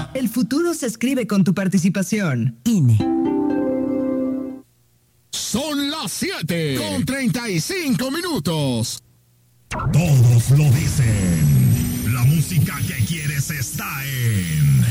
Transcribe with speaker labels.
Speaker 1: El futuro se escribe con tu participación.
Speaker 2: INE.
Speaker 3: Son las 7:35.
Speaker 4: Todos lo dicen. La música que quieres está en